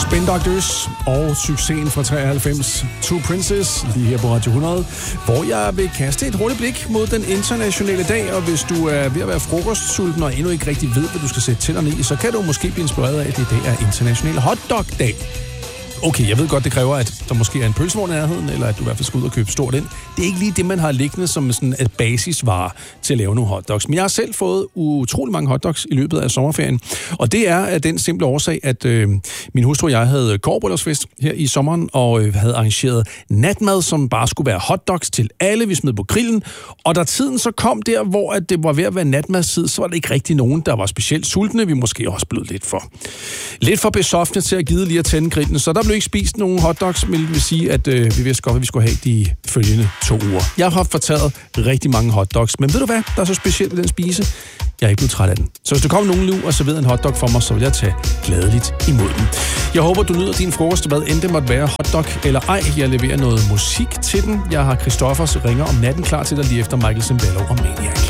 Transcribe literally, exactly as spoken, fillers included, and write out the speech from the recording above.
Spin Doctors og succesen fra treoghalvfems Two Princes lige her på Radio hundrede, hvor jeg vil kaste et hurtigt blik mod den internationale dag, og hvis du er ved at være frokostsulten og endnu ikke rigtig ved, hvad du skal sætte tænderne i, så kan du måske blive inspireret af, at det i dag er international hotdog-dag. Okay, jeg ved godt, det kræver, at der måske er en pølsevogn i nærheden, eller at du i hvert fald skal ud og købe stort ind. Det er ikke lige det, man har liggende som sådan et basisvare til at lave nogle hotdogs. Men jeg har selv fået utrolig mange hotdogs i løbet af sommerferien. Og det er af den simple årsag, at øh, min hustru og jeg havde kobberbryllupsfest her i sommeren, og øh, havde arrangeret natmad, som bare skulle være hotdogs til alle. Vi smed på grillen. Og da tiden så kom der, hvor at det var ved at være natmadstid, så var det ikke rigtig nogen, der var specielt sultne. Vi måske også blevet lidt for, lidt for besoftne til at gide lige at tænde grillen. Så der blev ikke spist nogle hotdogs, men det vil sige, at øh, vi vidste godt, at vi skulle have de følgende to uger. Jeg har fortæret rigtig mange hotdogs, men ved du hvad, der er så specielt ved den spise? Jeg er ikke blevet træt af den. Så hvis du kommer nogen nu og serverer en hotdog for mig, så vil jeg tage gladeligt imod den. Jeg håber, du nyder din frokost, hvad end det måtte være, hotdog eller ej. Jeg leverer noget musik til den. Jeg har Christoffers ringer om natten klar til dig lige efter Michael Sembello og Maniac.